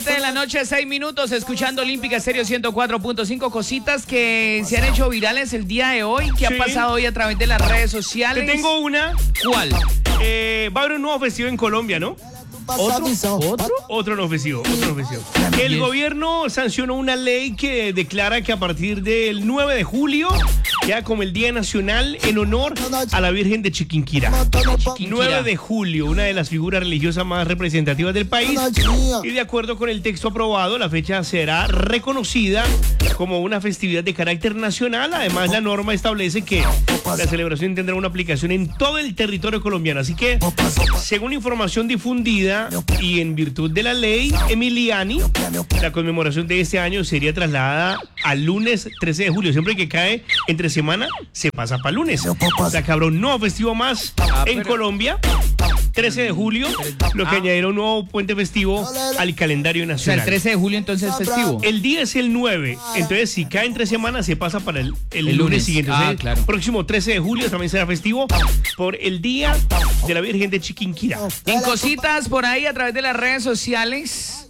De la noche, 6 minutos, escuchando Olímpica Estéreo 104.5, cositas que se han hecho virales el día de hoy, que ha pasado hoy a través de las redes sociales. Te tengo una. ¿Cuál? Va a haber un nuevo festivo en Colombia, ¿no? Otro nuevo festivo. El gobierno sancionó una ley que declara que a partir del 9 de julio queda como el Día Nacional en honor a la Virgen de Chiquinquirá. 9 de julio, una de las figuras religiosas más representativas del país. Y de acuerdo con el texto aprobado, la fecha será reconocida como una festividad de carácter nacional. Además, la norma establece que la celebración tendrá una aplicación en todo el territorio colombiano. Así que, según información difundida y en virtud de la ley Emiliani, la conmemoración de este año sería trasladada al lunes 13 de julio. Siempre que cae entre semana, se pasa para lunes. O sea, que habrá un nuevo festivo más en Colombia, 13 de julio, lo que añadirá un nuevo puente festivo al calendario nacional. O sea, el 13 de julio entonces es festivo. El día es el 9, entonces si cae entre semanas se pasa para el lunes siguiente. Claro. Próximo 13 de julio también será festivo por el Día de la Virgen de Chiquinquirá. En cositas por ahí a través de las redes sociales,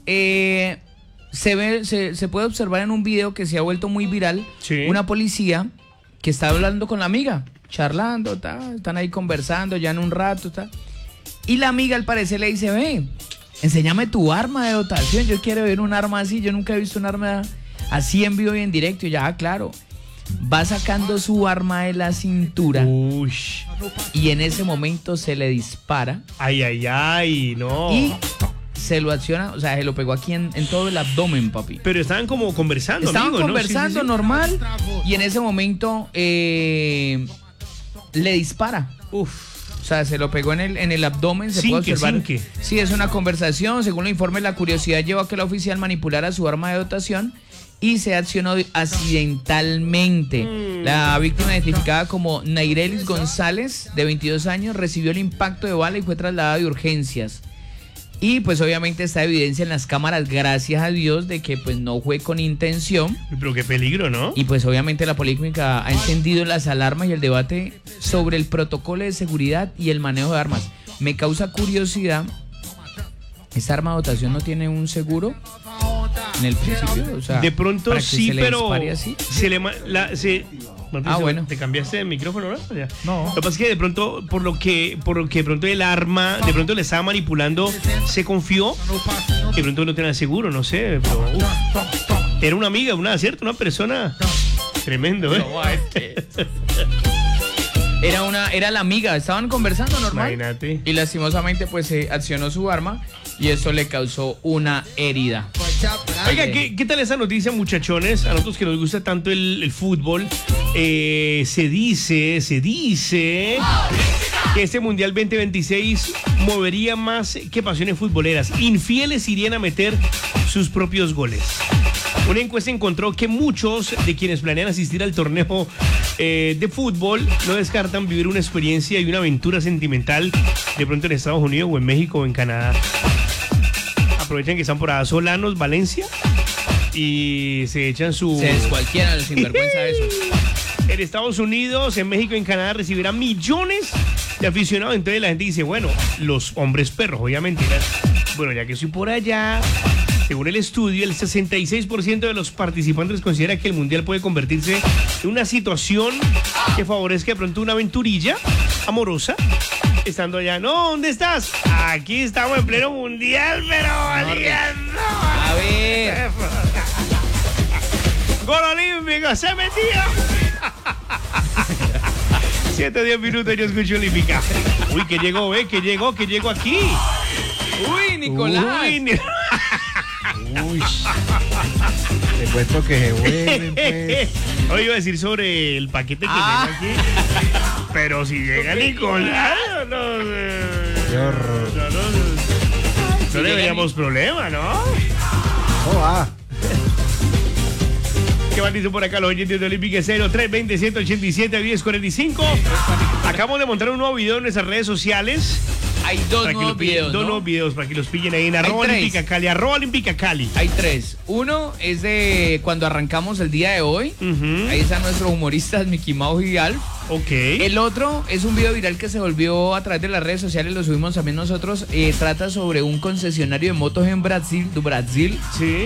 se puede observar en un video que se ha vuelto muy viral, una policía que está hablando con la amiga, charlando, están ahí conversando ya en un rato, y la amiga al parecer le dice, ve, enséñame tu arma de dotación, yo quiero ver un arma así, yo nunca he visto un arma así en vivo y en directo. Y ya, claro, va sacando su arma de la cintura. Ush. Y en ese momento se le dispara. Ay, no. Y se lo acciona, o sea, se lo pegó aquí en todo el abdomen, papi. Pero estaban como conversando, Estaban amigos, conversando, ¿no? Sí. normal. Y en ese momento le dispara. Uf. O sea, se lo pegó en el abdomen, se puede observar. Sí, es una conversación. Según el informe, la curiosidad llevó a que la oficial manipulara su arma de dotación y se accionó accidentalmente. La víctima, identificada como Nairelis González, de 22 años, recibió el impacto de bala y fue trasladada de urgencias. Y pues obviamente está evidencia en las cámaras, gracias a Dios, de que pues no fue con intención. Pero qué peligro, ¿no? Y pues obviamente la polémica ha encendido las alarmas y el debate sobre el protocolo de seguridad y el manejo de armas. Me causa curiosidad, ¿esta arma de dotación no tiene un seguro en el principio? O sea, de pronto sí, pero así. Bueno. ¿Te cambiaste de micrófono, no? No. Lo que pasa es que de pronto, por lo que de pronto el arma, de pronto le estaba manipulando, se confió. De pronto no tenía seguro, no sé. Pero, era una amiga, ¿cierto? Una persona tremendo, ¿eh? Era la amiga, estaban conversando normal. Imagínate. Y lastimosamente pues se accionó su arma y eso le causó una herida. Oiga, ¿qué tal esa noticia, muchachones? A nosotros que nos gusta tanto el fútbol, se dice que este Mundial 2026 movería más que pasiones futboleras. Infieles irían a meter sus propios goles. Una encuesta encontró que muchos de quienes planean asistir al torneo de fútbol no descartan vivir una experiencia y una aventura sentimental de pronto en Estados Unidos o en México o en Canadá. Aprovechan que están por allá Solanos, Valencia, y se echan su... Se descualquieran los sinvergüenza de eso. En Estados Unidos, en México y en Canadá recibirán millones de aficionados. Entonces la gente dice, bueno, los hombres perros, obviamente. Bueno, ya que estoy por allá, según el estudio, el 66% de los participantes considera que el Mundial puede convertirse en una situación que favorezca de pronto una aventurilla amorosa. Estando allá, no, ¿dónde estás? Aquí estamos en pleno Mundial, pero valiendo. A ver. Gol olímpico, se metió. 7-10 minutos, yo escucho Olímpica. Uy, que llegó aquí. Uy, Nicolás. Uy. Te cuento que se vuelven, pues. Hoy iba a decir sobre el paquete que llega aquí. Pero si llega Nicolás, Qué horror. No deberíamos problema, ¿no? ¿Qué más dice por acá los oyentes de Olímpica? 0320-187-1045. Acabamos de montar un nuevo video en nuestras redes sociales. Hay dos nuevos videos para que los pillen ahí en @Olímpica Cali, @Olímpica Cali. Hay tres. Uno es de cuando arrancamos el día de hoy. Ahí están nuestros humoristas Mickey Mouse y Alf. Ok. El otro es un video viral que se volvió a través de las redes sociales, lo subimos también nosotros. Trata sobre un concesionario de motos en Brasil, Sí.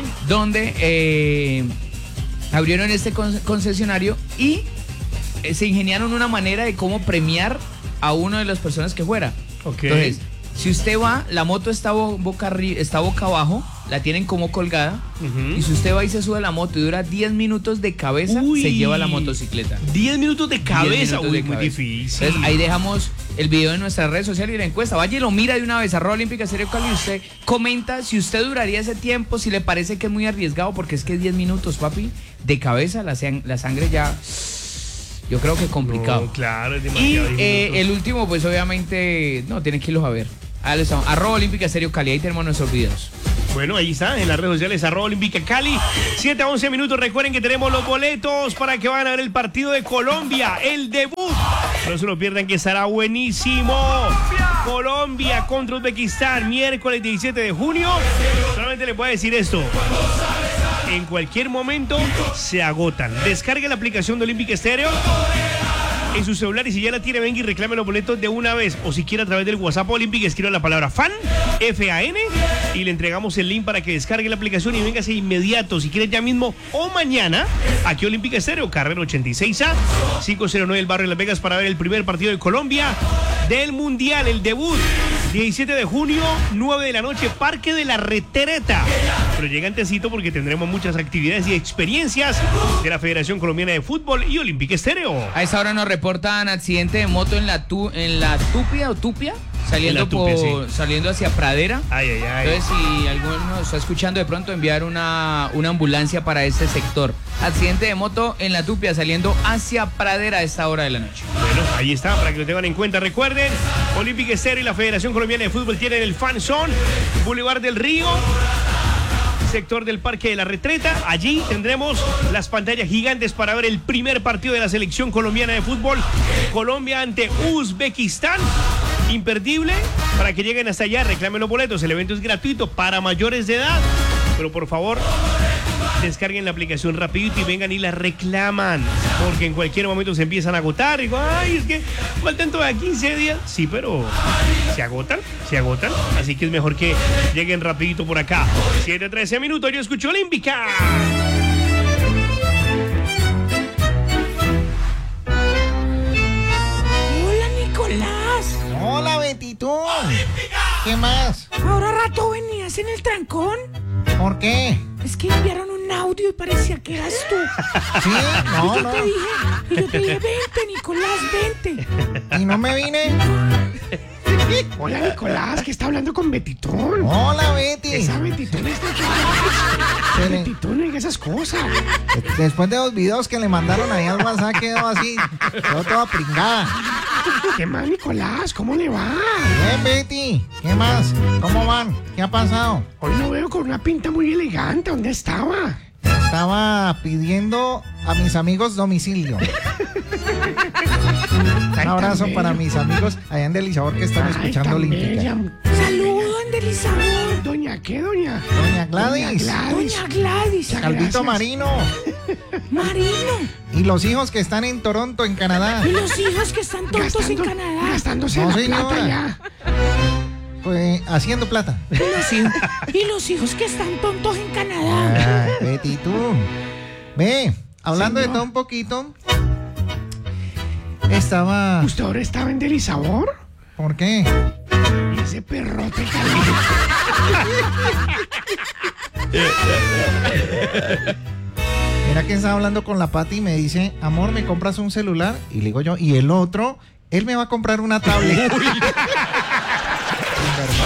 donde abrieron este concesionario y se ingeniaron una manera de cómo premiar a una de las personas que fuera. Ok. Entonces, si usted va, la moto está boca abajo, la tienen como colgada, y si usted va y se sube a la moto y dura 10 minutos de cabeza, se lleva la motocicleta. 10 minutos de cabeza, muy difícil. Entonces ahí dejamos el video en nuestras redes sociales y la encuesta. Vaya y lo mira de una vez, @OlímpicaStereoCali, y usted comenta si usted duraría ese tiempo, si le parece que es muy arriesgado, porque es que 10 minutos, papi, de cabeza, la sangre ya... Yo creo que es complicado. No, claro, es Y demasiado. el último, pues obviamente, no, tienen que irlos a ver. @OlímpicaStereoCali, ahí tenemos nuestros videos. Bueno, ahí está, en las redes sociales, @OlímpicaCali. 7 a 11 minutos. Recuerden que tenemos los boletos para que vayan a ver el partido de Colombia, el debut. No se lo pierdan, que estará buenísimo. Colombia contra Uzbekistán, miércoles 17 de junio. Solamente les voy a decir esto. En cualquier momento se agotan. Descargue la aplicación de Olímpica Estéreo en su celular, y si ya la tiene, venga y reclame los boletos de una vez, o si quiere a través del WhatsApp Olímpica, escriba la palabra FAN, F-A-N, y le entregamos el link para que descargue la aplicación y véngase inmediato, si quiere ya mismo o mañana, aquí Olímpica Estéreo, carrera 86A, 509 del barrio de Las Vegas, para ver el primer partido de Colombia del Mundial, el debut, 17 de junio, 9 de la noche, Parque de la Retreta. Pero llega antesito porque tendremos muchas actividades y experiencias de la Federación Colombiana de Fútbol y Olímpica Estéreo. A esa hora nos reportan accidente de moto en la Tupia, saliendo hacia Pradera. Ay. Entonces, si alguno nos está escuchando, de pronto enviar una ambulancia para este sector. Accidente de moto en la Tupia, saliendo hacia Pradera a esta hora de la noche. Bueno, ahí está, para que lo tengan en cuenta. Recuerden, Olímpica Estéreo y la Federación Colombiana de Fútbol tienen el Fan Zone, Boulevard del Río, sector del Parque de la Retreta. Allí tendremos las pantallas gigantes para ver el primer partido de la selección colombiana de fútbol, Colombia ante Uzbekistán. Imperdible, para que lleguen hasta allá, reclamen los boletos. El evento es gratuito para mayores de edad, pero por favor, descarguen la aplicación rapidito y vengan y la reclaman, porque en cualquier momento se empiezan a agotar. Digo, ay, es que faltan todavía 15 días. Sí, pero se agotan. Así que es mejor que lleguen rapidito por acá. 7:13 minutos, yo escucho Olímpica. Hola, Nicolás. Hola, Betito. ¿Qué más? Ahora rato venías en el trancón. ¿Por qué? Es que enviaron un audio y parecía que eras tú. Sí, no. Y yo te dije, vente, Nicolás, vente. ¿Y no me vine? Hola, Nicolás, que está hablando con Betitón. Hola, Betty. Esa Betitón está Betitón en esas cosas. Después de los videos que le mandaron ahí al WhatsApp, quedó así, quedó toda pringada. ¿Qué más, Nicolás? ¿Cómo le va? Bien, Betty. ¿Qué más? ¿Cómo van? ¿Qué ha pasado? Hoy lo veo con una pinta muy elegante. ¿Dónde estaba? Estaba pidiendo a mis amigos domicilio. Un abrazo para mis amigos allá en Delisabor que están escuchando Olímpica. Saludo, Delisabor. ¿Doña qué, doña? Doña Gladys. Doña Gladys. Calvito Marino. Marino. Y los hijos que están en Toronto, en Canadá. Y los hijos que están tontos en Canadá. Gastándose No, la señora. plata ya. Pues haciendo plata. Y los hijos que están tontos en Canadá. Ay, Betty, tú. Ve, hablando Señor. de todo un poquito. Estaba... ¿Usted ahora estaba en Delisabor? ¿Por qué? Y ese perrote caliente. Mira que estaba hablando con la Pati y me dice, amor, ¿me compras un celular? Y le digo yo, y el otro, él me va a comprar una tablet.